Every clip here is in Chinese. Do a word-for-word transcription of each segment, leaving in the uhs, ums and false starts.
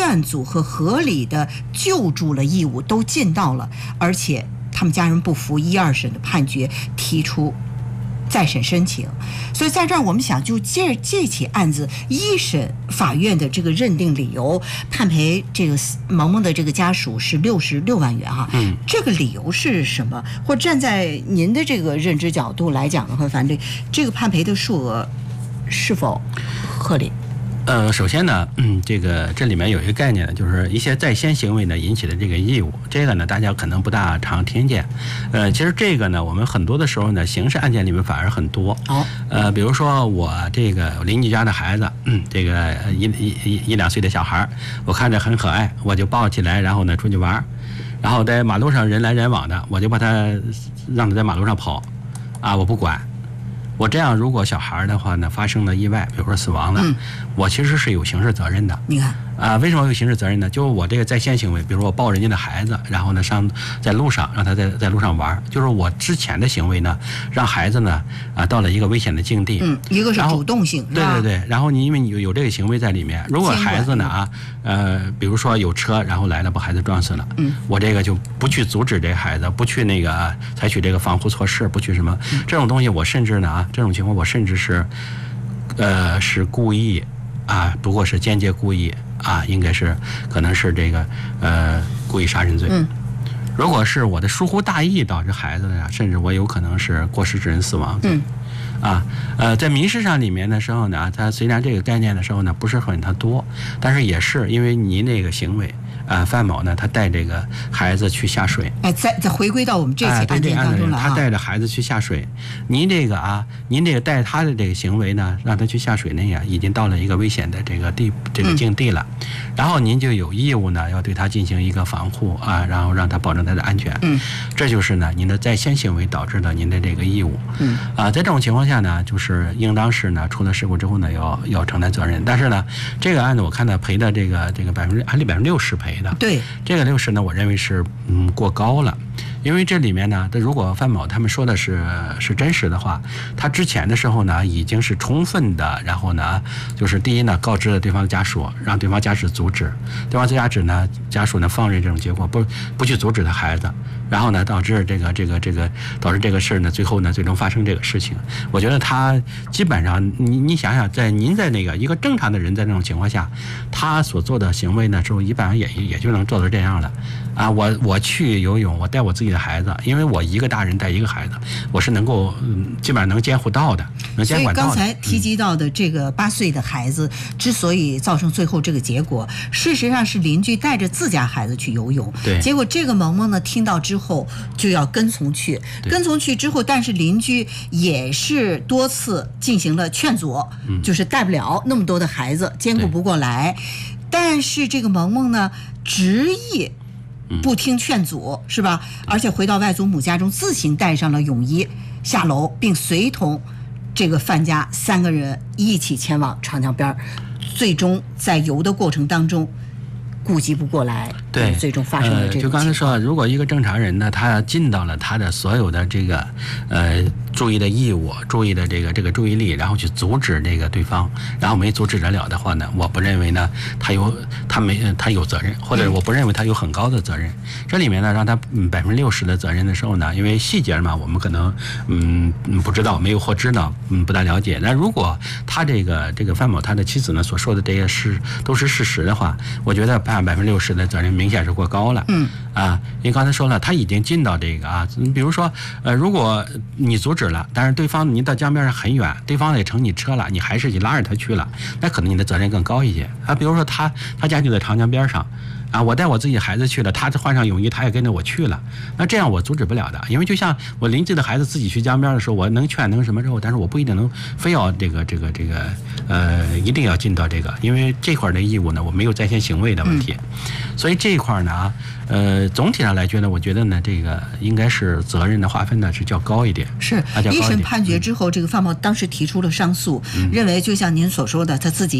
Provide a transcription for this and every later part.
劝阻和合理的救助了义务都尽到了，而且他们家人不服一二审的判决，提出再审申请。所以在这儿我们想，就这这起案子一审法院的这个认定理由，判赔这个萌萌的这个家属是六十六万元哈。 嗯， 这个理由是什么？或站在您的这个认知角度来讲的话，反正这个判赔的数额是否合理？ 呃，首先呢，嗯，这个这里面有一个概念呢，就是一些在先行为呢引起的这个义务，这个呢大家可能不大常听见。呃，其实这个呢，我们很多的时候呢，刑事案件里面反而很多。 哦。 呃，比如说我这个邻居家的孩子，嗯，这个一一一一两岁的小孩，我看着很可爱，我就抱起来，然后呢出去玩，然后在马路上人来人往的，我就把他让他在马路上跑，啊，我不管。我这样，如果小孩的话呢，发生了意外，比如说死亡了， 嗯、 我其实是有刑事责任的。 你看啊、呃，为什么有刑事责任呢？就是我这个在先行为，比如说我抱人家的孩子，然后呢上在路上让他在在路上玩，就是我之前的行为呢，让孩子呢啊、呃、到了一个危险的境地。 嗯，一个是主动性， 对对对，然后你因为你有有这个行为在里面，如果孩子呢啊呃，比如说有车然后来了把孩子撞死了， 嗯， 我这个就不去阻止这个孩子，不去那个、啊、采取这个防护措施，不去什么、嗯、这种东西，我甚至呢啊这种情况我甚至是呃是故意啊，不过是间接故意啊，应该是可能是这个呃故意杀人罪。 嗯， 如果是我的疏忽大意导致孩子的呀，甚至我有可能是过失致人死亡罪。 嗯。 啊，呃，在民事上里面的时候呢，它虽然这个概念的时候呢不是很它多，但是也是因为您那个行为，啊、呃，范某呢他带这个孩子去下水， 哎，再再回归到我们这起案件当中了、啊哎、他带着孩子去下水，您这个啊，您这个带他的这个行为呢，让他去下水那样已经到了一个危险的这个地这个境地了，嗯、然后您就有义务呢要对他进行一个防护啊，然后让他保证他的安全， 嗯， 这就是呢您的在先行为导致的您的这个义务， 嗯， 啊，在这种情况下呢，就是应当是呢出了事故之后呢要要承担责任，但是呢这个案子我看呢赔的这个这个百分之按理百分之六十赔的， 对， 这个六十呢我认为是嗯过高了。因为这里面呢，如果范某他们说的是是真实的话，他之前的时候呢，已经是充分的，然后呢，就是第一呢，告知了对方的家属，让对方家属阻止，对方家属呢，家属呢放任这种结果，不不去阻止他孩子，然后呢，导致这个这个这个导致这个事儿呢，最后呢，最终发生这个事情。我觉得他基本上，你你想想，在您在那个一个正常的人在那种情况下，他所做的行为呢，之后一般也也就能做到这样了。啊，我我去游泳，我带我自己的孩子，因为我一个大人带一个孩子，我是能够嗯，基本上能监护到的，能监管到的。 所以刚才提及到的这个八岁的孩子，嗯、之所以造成最后这个结果，事实上是邻居带着自家孩子去游泳， 对， 结果这个萌萌呢听到之后就要跟从去，跟从去之后，但是邻居也是多次进行了劝阻，嗯、就是带不了那么多的孩子，兼顾不过来，但是这个萌萌呢执意不听劝阻，是吧？而且回到外祖母家中，自行带上了泳衣下楼，并随同这个范家三个人一起前往长江边，最终在游的过程当中顾及不过来， 对， 最终发生了这种情况。 呃、就刚才说，如果一个正常人呢，他尽到了他的所有的这个呃注意的义务、注意的这个这个注意力，然后去阻止这个对方，然后没阻止得了的话呢，我不认为呢他有他没他有责任，或者我不认为他有很高的责任。这里面呢，让他嗯百分之六十的责任的时候呢，因为细节嘛，我们可能嗯不知道，没有或知道，嗯不大了解。那如果他这个这个范某他的妻子呢所说的这些事都是事实的话，我觉得判百分之六十的责任明显是过高了。 嗯啊，因为刚才说了，他已经尽到这个啊，比如说呃，如果你阻止了，但是对方你到江边上很远，对方也乘你车了，你还是你拉着他去了，那可能你的责任更高一些啊。比如说他他家就在长江边上。啊，我带我自己孩子去了，他换上泳衣，他也跟着我去了。那这样我阻止不了的，因为就像我邻居的孩子自己去江边的时候，我能劝能什么之后，但是我不一定能非要这个这个这个呃，一定要尽到这个，因为这块的义务呢，我没有在先行为的问题，嗯、所以这一块呢啊，呃，总体上来觉得，我觉得呢，这个应该是责任的划分呢是较高一点。 是， 啊、 一审判决之后，嗯、这个范某当时提出了上诉，嗯、认为就像您所说的，他自己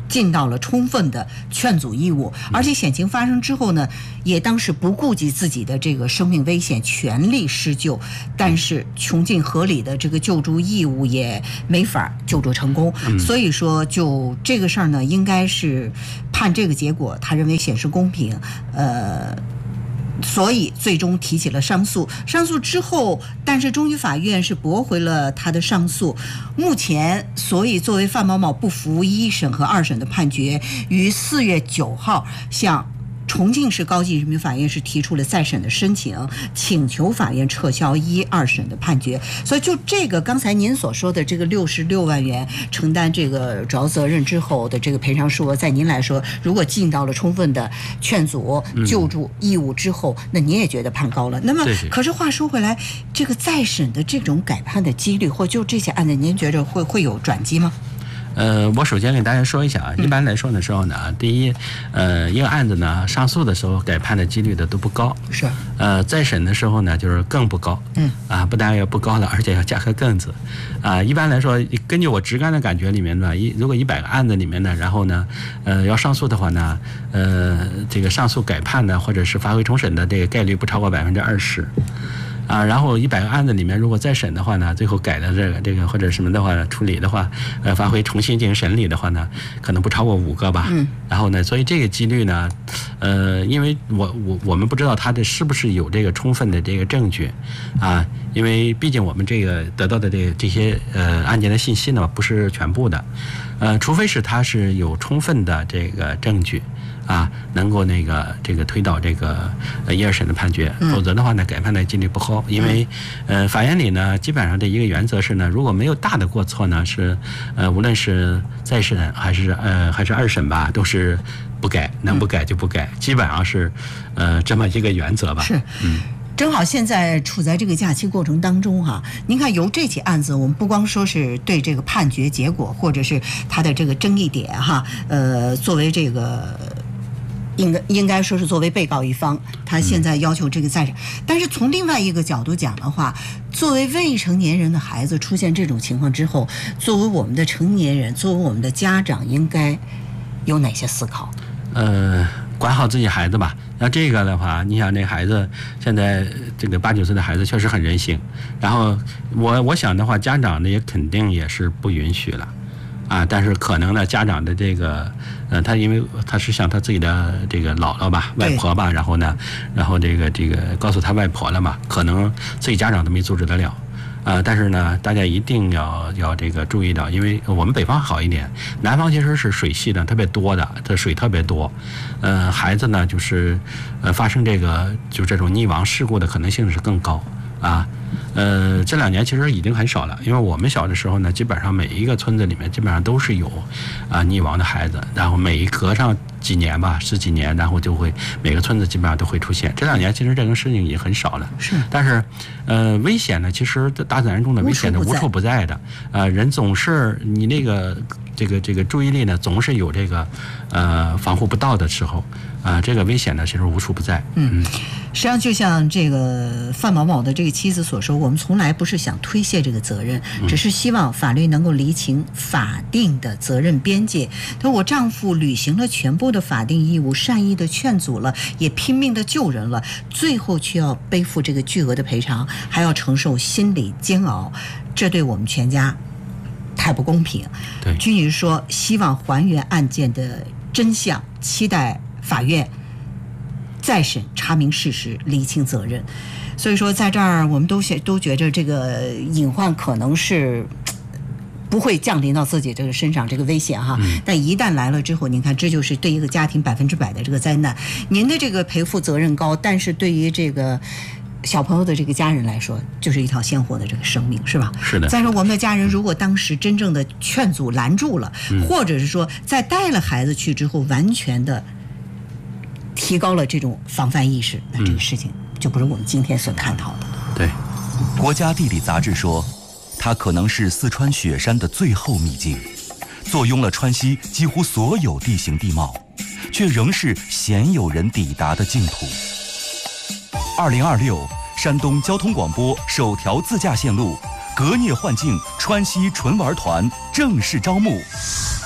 尽到了充分的劝阻义务，而且险情发生之后呢，也当时不顾及自己的这个生命危险，全力施救，但是穷尽合理的这个救助义务也没法救助成功。嗯、所以说，就这个事儿呢，应该是判这个结果，他认为显示公平，呃。所以最终提起了上诉，上诉之后，但是终于法院是驳回了他的上诉。目前，所以作为范某某不服一审和二审的判决，于四月九号向重庆市高级人民法院是提出了再审的申请，请求法院撤销一二审的判决。所以就这个刚才您所说的这个六十六万元承担这个主要责任之后的这个赔偿数额，在您来说，如果尽到了充分的劝阻救助义务之后，嗯、那您也觉得判高了。那么，可是话说回来，这个再审的这种改判的几率，或就这些案子，您觉得会会有转机吗？ 呃，我首先给大家说一下啊，一般来说的时候呢，第一，呃，一个案子呢上诉的时候改判的几率的都不高， 是， 呃，再审的时候呢就是更不高，嗯，啊，不但要不高了，而且要加个更字，啊，一般来说，根据我直观的感觉里面呢，一如果一百个案子里面呢，然后呢，呃，要上诉的话呢，呃，这个上诉改判呢，或者是发回重审的这个概率不超过百分之二十。啊，然后一百个案子里面，如果再审的话呢，最后改的这个这个或者什么的话处理的话，呃，发回重新进行审理的话呢，可能不超过五个吧。嗯。然后呢，所以这个几率呢，呃，因为我我我们不知道他的是不是有这个充分的这个证据，啊，因为毕竟我们这个得到的这个这些呃案件的信息呢不是全部的，呃，除非是他是有充分的这个证据。啊，能够那个这个推导这个呃一二审的判决，否则的话呢，改判的几率不高。因为呃法院里呢，基本上的一个原则是呢，如果没有大的过错呢，是呃无论是再审还是呃还是二审吧，都是不改，能不改就不改，基本上是呃这么一个原则吧。 是，嗯。正好现在处在这个假期过程当中哈，您看由这起案子，我们不光说是对这个判决结果或者是它的这个争议点哈，呃，作为这个。应该应该说是作为被告一方，他现在要求这个再审。但是从另外一个角度讲的话，作为未成年人的孩子出现这种情况之后，作为我们的成年人，作为我们的家长，应该有哪些思考？ 呃，管好自己孩子吧。那这个的话，你想那孩子现在这个八九岁的孩子确实很任性，然后我我想的话，家长呢也肯定也是不允许了。啊，但是可能呢，家长的这个，呃，他因为他是向他自己的这个姥姥吧、外婆吧，然后呢，然后这个这个告诉他外婆了嘛，可能自己家长都没阻止得了，呃，但是呢，大家一定要要这个注意到，因为我们北方好一点，南方其实是水系的特别多的，这水特别多，呃，孩子呢就是呃发生这个就这种溺亡事故的可能性是更高啊。呃，这两年其实已经很少了，因为我们小的时候呢，基本上每一个村子里面基本上都是有啊溺亡的孩子，然后每隔上几年吧，十几年，然后就会每个村子基本上都会出现。这两年其实这个事情已经很少了， 是。 但是，呃，危险呢，其实大自然中的危险呢无处不在的，呃，人总是你那个这个这个注意力呢，总是有这个呃防护不到的时候，啊、呃，这个危险呢其实无处不在。 嗯。实际上，就像这个范某某的这个妻子所说，我们从来不是想推卸这个责任，只是希望法律能够厘清法定的责任边界。他说：“我丈夫履行了全部的法定义务，善意的劝阻了，也拼命的救人了，最后却要背负这个巨额的赔偿，还要承受心理煎熬，这对我们全家太不公平。” 对， 君女士说：“希望还原案件的真相，期待法院再审查明事实，厘清责任。”所以说，在这儿我们都都觉着这个隐患可能是不会降临到自己这个身上，这个危险哈。嗯、但一旦来了之后，您看，这就是对一个家庭百分之百的这个灾难。您的这个赔付责任高，但是对于这个小朋友的这个家人来说，就是一条鲜活的这个生命，是吧？ 是的。 再说我们的家人，如果当时真正的劝阻拦住了，嗯、或者是说在带了孩子去之后，完全的提高了这种防范意识，那这个事情就不是我们今天所探讨的。 对， 国家地理杂志说，它可能是四川雪山的最后秘境，坐拥了川西几乎所有地形地貌，却仍是鲜有人抵达的净土。二零二六，山东交通广播首条自驾线路——隔聂幻境川西纯玩团正式招募。 带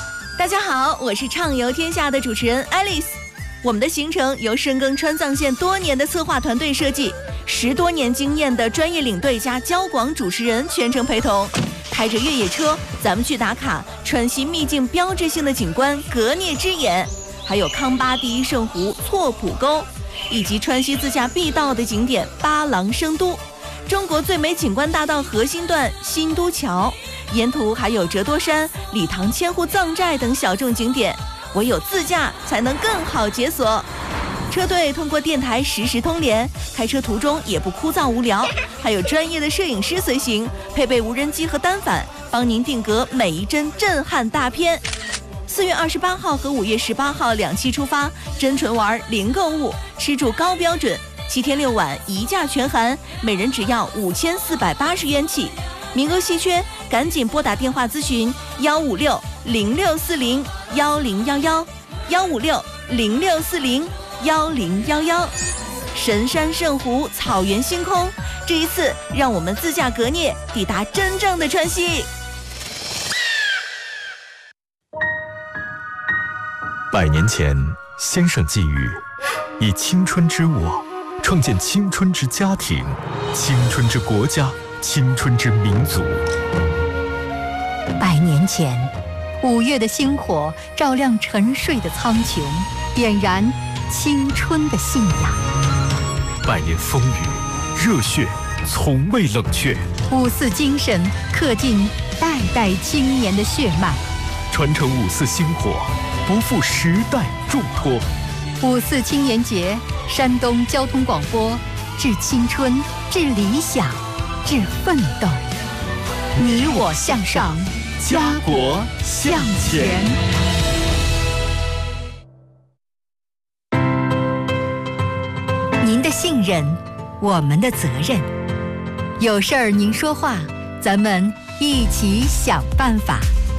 大家好，我是畅游天下的主持人 Alice。我们的行程由深耕川藏线多年的策划团队设计，十多年经验的专业领队加交广主持人全程陪同，开着越野车，咱们去打卡川西秘境标志性的景观格聂之眼，还有康巴第一圣湖错浦沟，以及川西自驾必到的景点八郎生都，中国最美景观大道核心段新都桥，沿途还有折多山、理塘千户藏寨等小众景点，唯有自驾才能更好解锁。车队通过电台实时通联，开车途中也不枯燥无聊，还有专业的摄影师随行，配备无人机和单反，帮您定格每一帧震撼大片。四月二十八号和五月十八号两期出发，真纯玩零购物，吃住高标准，七天六晚一价全含，每人只要五千四百八十元起，名额稀缺，赶紧拨打电话咨询幺五六零六四零幺零幺幺幺五六零六四零幺零幺幺。神山圣湖，草原星空，这一次让我们自驾格聂，抵达真正的川西。 百年前，先生寄语：以青春之我，创建青春之家庭，青春之国家，青春之民族。 百年前，五月的星火照亮沉睡的苍穹，点燃青春的信仰。 百年风雨，热血从未冷却。 五四精神刻进代代青年的血脉， 传承五四星火，不负时代重托。 五四青年节，山东交通广播，致青春，致理想，致奋斗。你我向上， 家国向前。 您的信任，我们的责任。有事儿您说话，咱们一起想办法。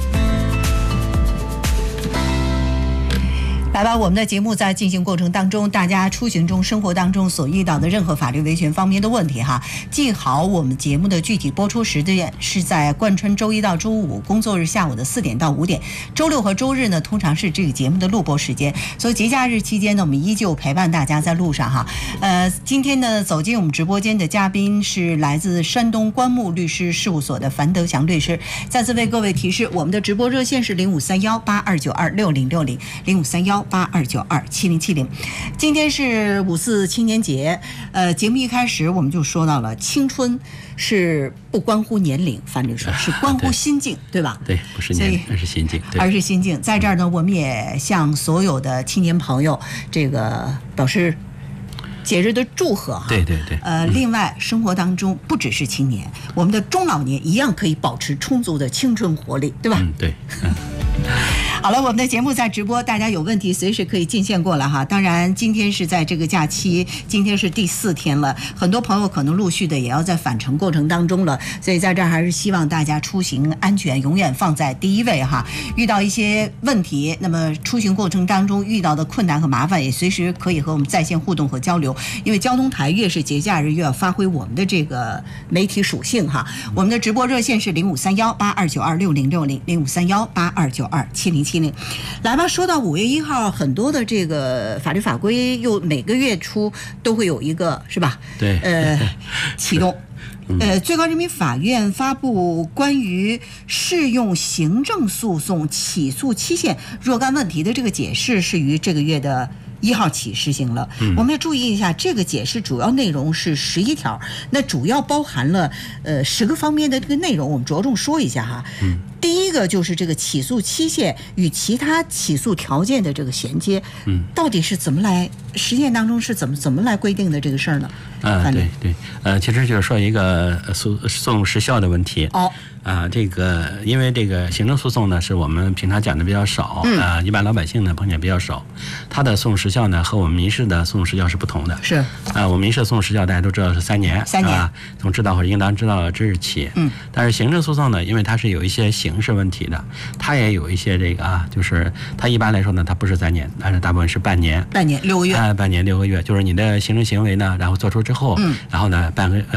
来吧，我们的节目在进行过程当中，大家出行中、生活当中所遇到的任何法律维权方面的问题哈，记好我们节目的具体播出时间是在贯穿周一到周五工作日下午的四点到五点，周六和周日呢通常是这个节目的录播时间，所以节假日期间呢，我们依旧陪伴大家在路上哈。呃，今天呢走进我们直播间的嘉宾是来自山东关木律师事务所的樊德祥律师。再次为各位提示，我们的直播热线是零五三幺八二九二六零六零零五三幺八二九二七零七零。今天是五四青年节，呃，节目一开始我们就说到了，青春是不关乎年龄，樊律师是关乎心境，对吧？ 对，不是年龄，而是心境， 而是心境。在这儿呢，我们也向所有的青年朋友这个表示节日的祝贺哈。 对对对。 呃，另外生活当中不只是青年，我们的中老年一样可以保持充足的青春活力，对吧？ 嗯，对。嗯好了，我们的节目在直播，大家有问题随时可以进线过来哈。当然，今天是在这个假期，今天是第四天了，很多朋友可能陆续的也要在返程过程当中了，所以在这儿还是希望大家出行安全永远放在第一位哈。遇到一些问题，那么出行过程当中遇到的困难和麻烦，也随时可以和我们在线互动和交流。因为交通台越是节假日，越要发挥我们的这个媒体属性哈。我们的直播热线是零五三幺八二九二六零六零零五三幺八二九二七零七零。来吧，说到五月一号，很多的这个法律法规又每个月初都会有一个，是吧？ 对， 呃，启动。呃，最高人民法院发布关于适用行政诉讼起诉期限若干问题的这个解释，是于这个月的一号起实行了。我们要注意一下，这个解释主要内容是十一条，那主要包含了呃十个方面的这个内容，我们着重说一下哈。嗯。第一个就是这个起诉期限与其他起诉条件的这个衔接，嗯，到底是怎么来实践当中是怎么怎么来规定的这个事儿呢？ 啊，对对，呃，其实就是说一个诉诉讼时效的问题。 哦。 啊，这个因为这个行政诉讼呢，是我们平常讲的比较少，嗯、啊，一般老百姓呢碰见比较少。它的诉讼时效呢和我们民事的诉讼时效是不同的。 是。 啊，我们民事诉讼时效大家都知道是三年， 三年， 啊，从知道或者应当知道之日起。嗯。但是行政诉讼呢，因为它是有一些刑事问题的，它也有一些这个啊，就是它一般来说呢，它不是三年，但是大部分是半年。 半年六个月。 啊，半年六个月，就是你的行政行为呢，然后做出之后，嗯，然后呢，半个呃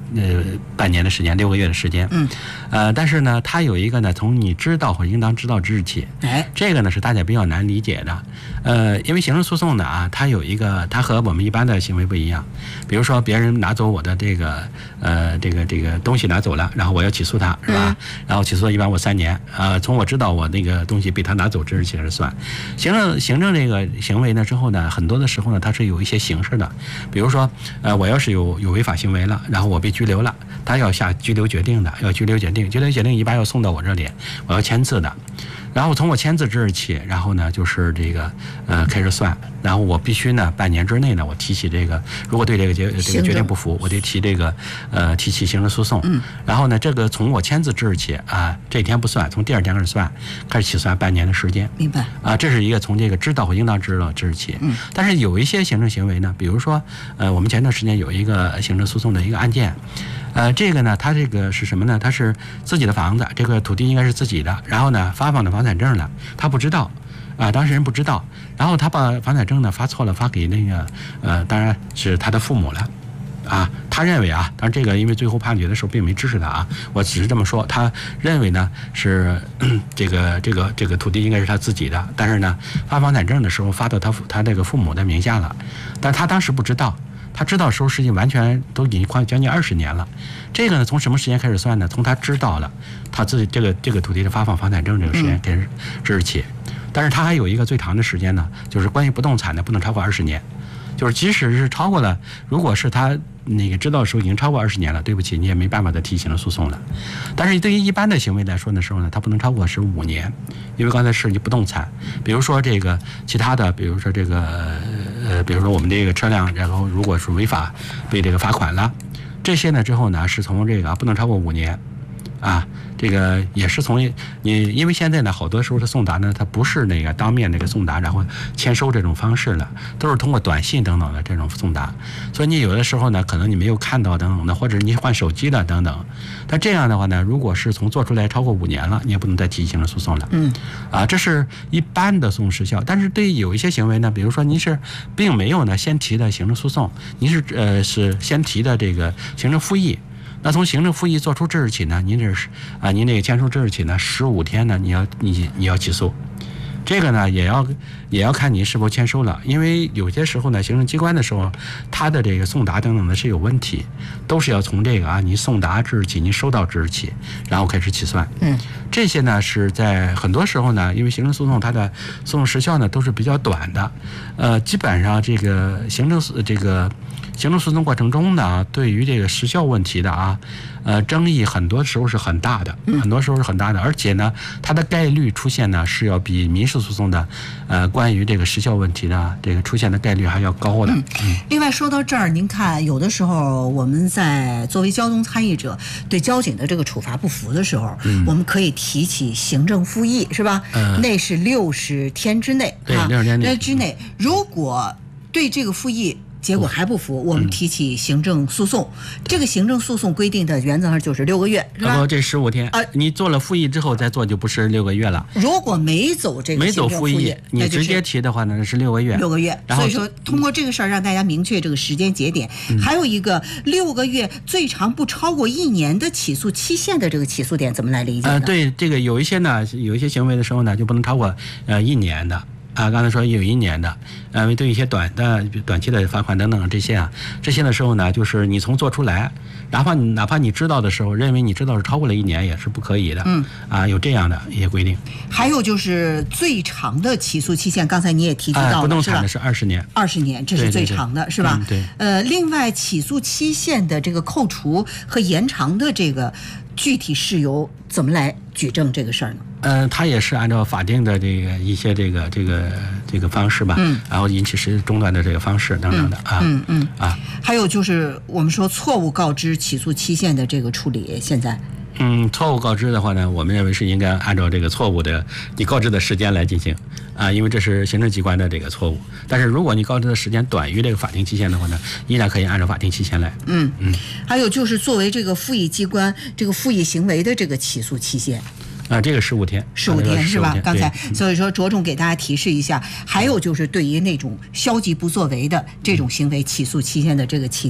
呃半年的时间，六个月的时间。 嗯， 呃，但是呢，它有一个呢，从你知道或应当知道之日起， 哎， 这个呢是大家比较难理解的。呃，因为行政诉讼呢啊，它有一个，它和我们一般的行为不一样。比如说，别人拿走我的这个呃这个这个东西拿走了，然后我要起诉他，是吧？嗯、然后起诉一般我三年，呃，从我知道我那个东西被他拿走之日起开始算。行政行政这个行为呢之后呢，很多的时候呢，它是有一些形式的。比如说，呃，我要是有有违法行为了，然后我被拘留了，他要下拘留决定的，要拘留决定，拘留决定一般要送到我这里，我要签字的。然后从我签字之日起，然后呢就是这个呃开始算，然后我必须呢半年之内呢我提起这个，如果对这个决这个决定不服，我得提这个呃提起行政诉讼。嗯。然后呢这个从我签字之日起啊，这天不算，从第二天开始算，开始起算半年的时间。 明白。啊， 这是一个从这个知道或应当知道之日起。嗯。但是有一些行政行为呢，比如说呃我们前段时间有一个行政诉讼的一个案件。呃，这个呢，它这个是什么呢？它是自己的房子，这个土地应该是自己的，然后呢，发放的房产证了，他不知道，啊、呃，当事人不知道，然后他把房产证呢发错了，发给那个呃，当然是他的父母了，啊，他认为啊，当然这个因为最后判决的时候并没支持他啊，我只是这么说，他认为呢是这个这个这个土地应该是他自己的，但是呢发房产证的时候发到他他这个父母的名下了，但他当时不知道。他知道的时候，实际完全都已经快将近二十年了。这个呢，从什么时间开始算呢？从他知道了他自己这个这个土地的发放房产证这个时间开始之日起。但是他还有一个最长的时间呢，就是关于不动产的不能超过二十年。就是即使是超过了，如果是他那个知道的时候已经超过二十年了，对不起，你也没办法再提行政诉讼了。但是对于一般的行为来说的时候呢，它不能超过十五年，因为刚才涉及不动产，比如说这个其他的，比如说这个呃，比如说我们这个车辆，然后如果是违法被这个罚款了，这些呢之后呢是从这个不能超过五年。啊，这个也是从你，因为现在呢，好多时候的送达呢，它不是那个当面那个送达，然后签收这种方式了，都是通过短信等等的这种送达。所以你有的时候呢，可能你没有看到等等的，或者你换手机了等等。但这样的话呢，如果是从做出来超过五年了，你也不能再提行政诉讼了。嗯，啊，这是一般的诉讼时效。但是对于有一些行为呢，比如说您是并没有呢先提的行政诉讼，您是呃是先提的这个行政复议。那从行政复议作出之日起呢，您这是啊，您这个签收之日起呢，十五天呢，你要你你要起诉，这个呢也要也要看你是否签收了，因为有些时候呢，行政机关的时候，它的这个送达等等的是有问题，都是要从这个啊，你送达之日起，你收到之日起，然后开始起算。嗯，这些呢是在很多时候呢，因为行政诉讼它的诉讼时效呢都是比较短的，呃，基本上这个行政这个。行政诉讼过程中呢，对于这个时效问题的啊，呃，争议很多时候是很大的，很多时候是很大的，而且呢，它的概率出现呢是要比民事诉讼的，呃，关于这个时效问题呢，这个出现的概率还要高的。 嗯。另外说到这儿，您看，有的时候我们在作为交通参与者对交警的这个处罚不服的时候，嗯、我们可以提起行政复议，是吧？嗯。那是六十天之内， 对，六十天内之内，如果对这个复议。结果还不服，我们提起行政诉讼。嗯、这个行政诉讼规定的原则上就是六个月，是吧？ 哦，这十五天。呃，你做了复议之后再做就不是六个月了。 如果没走这个没走复议，你直接提的话呢是六个月。 六个月。所以说，通过这个事儿让大家明确这个时间节点。嗯、还有一个六个月最长不超过一年的起诉期限的这个起诉点怎么来理解呢？ 呃，对，这个有一些呢，有一些行为的时候呢就不能超过呃一年的。啊，刚才说有一年的，呃，对一些短的、短期的罚款等等这些啊，这些的时候呢，就是你从做出来，哪怕你哪怕你知道的时候，认为你知道是超过了一年，也是不可以的。嗯，啊，有这样的一些规定。 还有就是最长的起诉期限，刚才你也提及到了， 啊、不动产的是二十年， 二十年，这是最长的， 对对对是吧？ 嗯、对。 呃，另外，起诉期限的这个扣除和延长的这个具体事由，怎么来举证这个事儿呢？ 呃，它也是按照法定的这个一些这个这个这个方式吧，嗯，然后引起时中断的这个方式等等的啊， 嗯嗯啊， 还有就是我们说错误告知起诉期限的这个处理，现在。 嗯，错误告知的话呢，我们认为是应该按照这个错误的你告知的时间来进行啊，因为这是行政机关的这个错误。但是如果你告知的时间短于这个法定期限的话呢，依然可以按照法定期限来。 嗯嗯。还有就是作为这个复议机关这个复议行为的这个起诉期限。 啊，这个十五天， 十五天是吧？刚才嗯、 所以说着重给大家提示一下，还有就是对于那种消极不作为的这种行为，起诉期限的这个起点。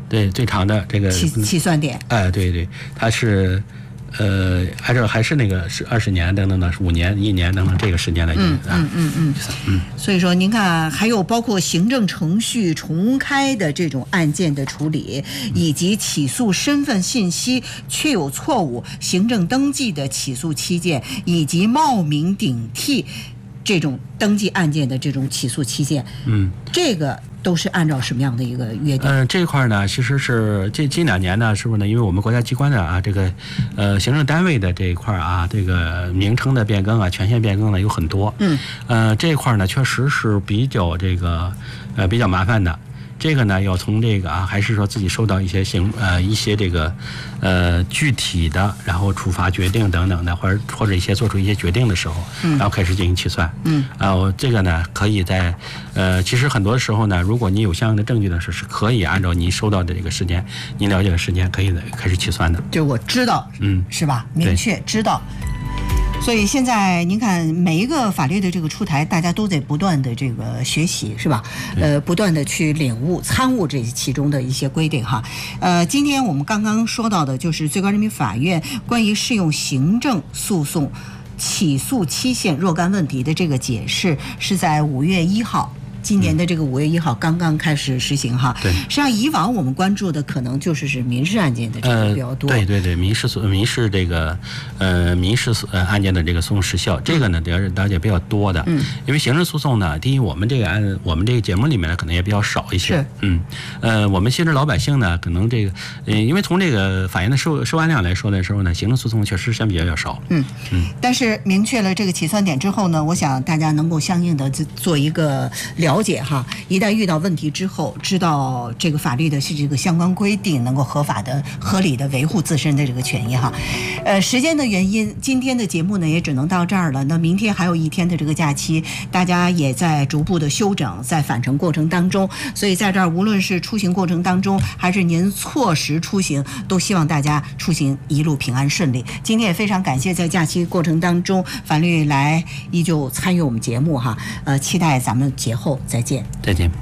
对，最长的这个起起算点。 哎、呃，对对，它是。呃，按照还是那个是二十年等等的，五年、一年等等这个时间来计算。 嗯嗯嗯嗯。所以说，您看，还有包括行政程序重开的这种案件的处理，以及起诉身份信息确有错误、行政登记的起诉期限，以及冒名顶替这种登记案件的这种起诉期限。嗯，这个。都是按照什么样的一个约定？ 嗯、呃，这块呢，其实是这近两年呢，是不是呢？因为我们国家机关的啊，这个呃行政单位的这一块啊，这个名称的变更啊，权限变更呢有很多。嗯，呃，这一块呢，确实是比较这个呃比较麻烦的。这个呢，要从这个啊，还是说自己收到一些行呃一些这个呃具体的，然后处罚决定等等的，或者或者一些做出一些决定的时候，嗯，然后开始进行起算，嗯，啊，我这个呢，可以在呃，其实很多时候呢，如果你有相应的证据的时候，是可以按照你收到的这个时间，你了解的时间，可以开始起算的。 就我知道，嗯，是吧？明确知道。所以现在您看，每一个法律的这个出台，大家都在不断的这个学习，是吧？呃，不断的去领悟、参悟这其中的一些规定哈。呃，今天我们刚刚说到的就是最高人民法院关于适用行政诉讼起诉期限若干问题的这个解释，是在五月一号。今年的这个五月一号刚刚开始实行哈，对。实际上以往我们关注的可能就是是民事案件的这个比较多， 呃、对对对，民事诉民事这个呃民事呃案件的这个诉讼时效，这个呢了解了解比较多的，嗯，因为刑事诉讼呢，第一我们这个案我们这个节目里面呢可能也比较少一些，是，嗯，呃，我们其实老百姓呢可能这个，呃，因为从这个法院的收收案量来说的时候呢，刑事诉讼确实相比较较少，嗯嗯，但是明确了这个起算点之后呢，我想大家能够相应的做一个了。了解哈，一旦遇到问题之后，知道这个法律的是这个相关规定，能够合法的、合理的维护自身的这个权益哈。呃，时间的原因，今天的节目呢也只能到这儿了。那明天还有一天的这个假期，大家也在逐步的休整，在返程过程当中，所以在这儿无论是出行过程当中，还是您错时出行，都希望大家出行一路平安顺利。今天也非常感谢在假期过程当中，法律来依旧参与我们节目哈。呃，期待咱们节后。再见， 再见。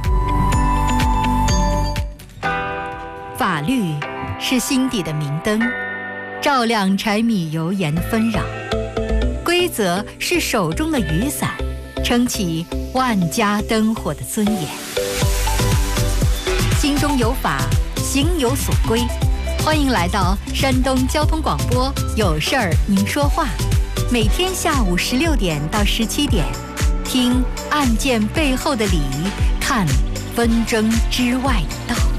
法律是心底的明灯，照亮柴米油盐的纷扰；规则是手中的雨伞，撑起万家灯火的尊严。心中有法，行有所归。欢迎来到山东交通广播，有事儿您说话，每天下午十六点到十七点。听案件背后的理，看纷争之外的道。